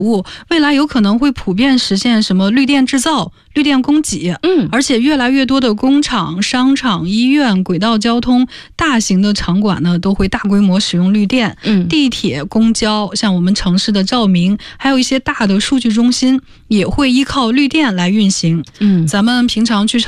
未来有可能会普遍实现什么绿电制造、绿电供给，而且越来越多的工厂、商场、医院、轨道交通、大型的场馆呢，都会大规模使用绿电。地铁、公交，像我们城市的照明，还有一些大的数据中心，也会依靠绿电来运行。咱们平常去